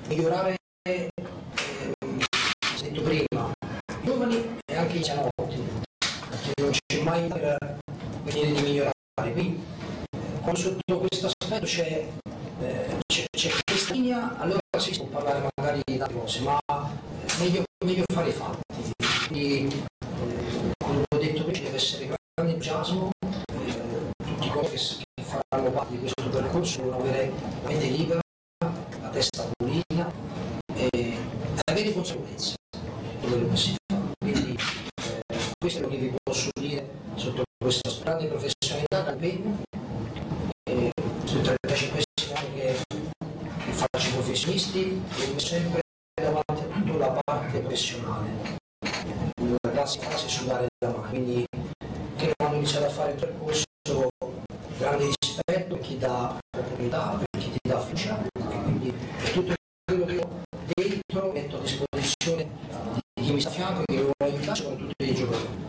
migliorare, detto prima, i giovani e anche i giovanotti, perché non c'è mai per venire di migliorare. Quindi quando sotto questo aspetto c'è questa linea, allora si può parlare magari di tante cose, ma meglio fare i fatti. Quindi, come ho detto prima, ci deve essere grande entusiasmo, tutti coloro che faranno parte di questo percorso devono avere la mente libera, la testa pulita e avere consapevolezza di quello che si fa. Quindi questo è quello che vi posso dire sotto questa grande professionalità dal impegno. Sono 35 anni che faccio i professionisti e sempre davanti a tutto la parte professionale. La classica frase è sudare la mano, quindi che quando ho iniziato a fare il percorso grande rispetto per chi dà opportunità, per chi ti dà fiducia, e quindi per tutto quello che ho dentro metto a disposizione di chi mi sta a fianco e che lo aiuta, soprattutto dei giovani.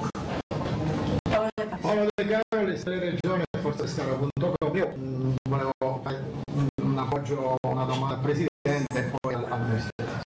Paolo De Carolis, le regioni, forse sarà un tocco mio, volevo fare un appoggio, una domanda al Presidente e poi al Ministero.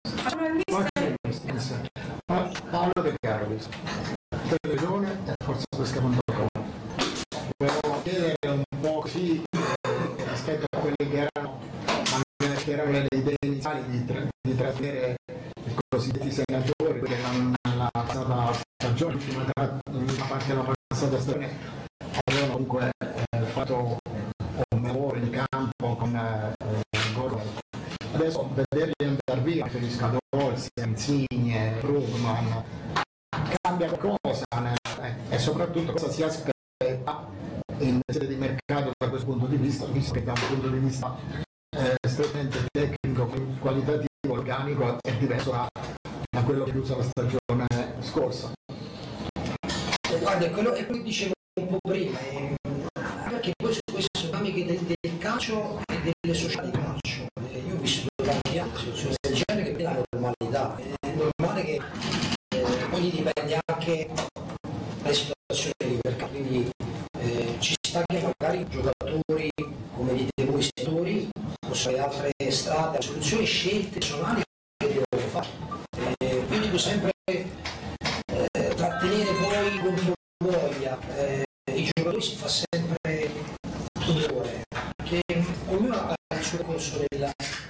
Paolo De Carolis, le regioni e forse questo è un tocco. Volevo chiedere un po' così rispetto a quelle che erano le idee iniziali di trattenere i cosiddetti senatori, perché nella passata stagione, l'ultima parte della passata stagione, avevano comunque fatto un lavoro in campo con Gordon. Adesso vederli andare via, riferisco a Dolzi, Insigne, Brugman, cambia qualcosa e soprattutto cosa si aspetta in sede di mercato da questo punto di vista, visto che da un punto di vista estremamente tecnico, qualitativo, organico è diverso da quello che usa la stagione scorsa. Guarda, quello è quello che dicevo un po' prima, perché poi su queste sono dinamiche del calcio e delle società di calcio. Io ho vissuto tanti anni situazioni del genere che è la normalità. È normale che poi dipende anche dalle situazioni di mercato, quindi ci sta che magari giocatori, come dite voi, senatori, possono avere altre strade, soluzioni, scelte personali che devono fare. Quindi tu sempre trattenere poi contro voglia i giocatori si fa sempre un errore, che ognuno ha il suo corso della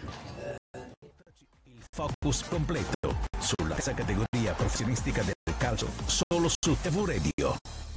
il focus completo sulla terza categoria professionistica del calcio solo su TV Radio.